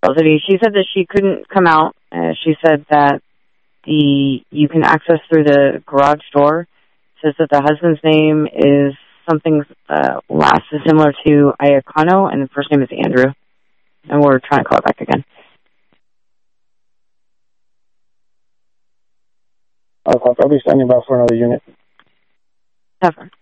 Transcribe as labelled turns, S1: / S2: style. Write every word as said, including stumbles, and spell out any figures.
S1: City. She said that she couldn't come out. Uh, she said that the you can access through the garage door. Says that the husband's name is something uh, last is similar to Ayakano, and the first name is Andrew. And we're trying to call it back again.
S2: I'll, I'll be standing by for another unit.
S1: Never.